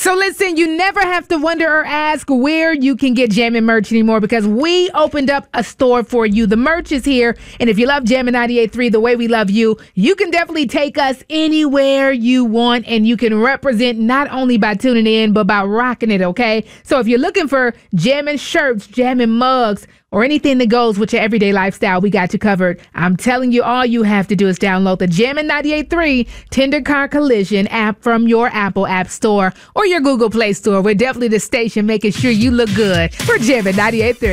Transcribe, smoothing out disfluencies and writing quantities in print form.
So listen, you never have to wonder or ask where you can get Jammin' merch anymore because we opened up a store for you. The merch is here, and if you love Jammin' 98.3 the way we love you, you can definitely take us anywhere you want, and you can represent not only by tuning in, but by rocking it, okay? So if you're looking for Jammin' shirts, Jammin' mugs, or anything that goes with your everyday lifestyle, we got you covered. I'm telling you, all you have to do is download the Jammin' 98.3 Tender Car Collision app from your Apple App Store or your Google Play Store. We're definitely the station making sure you look good. We're Jammin' 98.3.